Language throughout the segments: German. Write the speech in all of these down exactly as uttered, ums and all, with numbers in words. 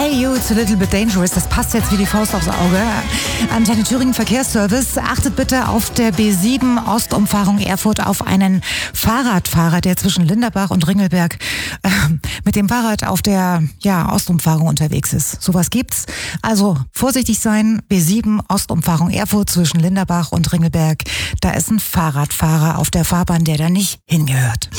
Hey You, It's a Little Bit Dangerous, das passt jetzt wie die Faust aufs Auge. Antenne Thüringen Verkehrsservice, achtet bitte auf der B sieben Ostumfahrung Erfurt auf einen Fahrradfahrer, der zwischen Linderbach und Ringelberg äh, mit dem Fahrrad auf der ja, Ostumfahrung unterwegs ist. Sowas gibt's. Also vorsichtig sein, B sieben Ostumfahrung Erfurt zwischen Linderbach und Ringelberg. Da ist ein Fahrradfahrer auf der Fahrbahn, der da nicht hingehört.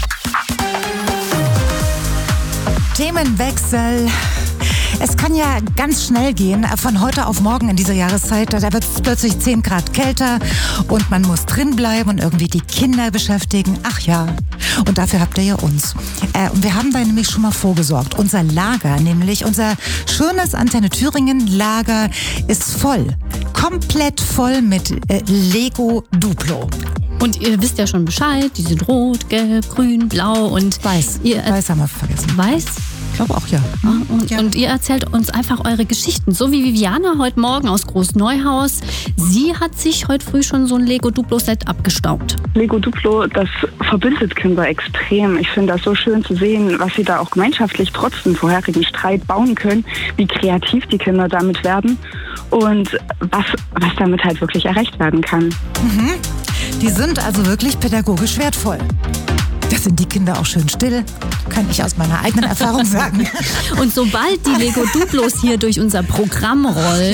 Themenwechsel. Es kann ja ganz schnell gehen, von heute auf morgen in dieser Jahreszeit. Da wird es plötzlich zehn Grad kälter und man muss drin bleiben und irgendwie die Kinder beschäftigen. Ach ja, und dafür habt ihr ja uns. Äh, und wir haben da nämlich schon mal vorgesorgt. Unser Lager, nämlich unser schönes Antenne Thüringen Lager ist voll. Komplett voll mit äh, Lego Duplo. Und ihr wisst ja schon Bescheid, die sind rot, gelb, grün, blau und weiß. Ihr, weiß haben wir vergessen. Weiß? Ich glaube auch, ja. Und, ja. und ihr erzählt uns einfach eure Geschichten. So wie Viviana heute Morgen aus Großneuhaus. Sie hat sich heute früh schon so ein Lego-Duplo-Set abgestaubt. Lego Duplo, das verbindet Kinder extrem. Ich finde das so schön zu sehen, was sie da auch gemeinschaftlich trotz dem vorherigen Streit bauen können, wie kreativ die Kinder damit werden und was, was damit halt wirklich erreicht werden kann. Mhm. Die sind also wirklich pädagogisch wertvoll. Da sind die Kinder auch schön still, kann ich aus meiner eigenen Erfahrung sagen. Und sobald die Lego Duplos hier durch unser Programm rollen,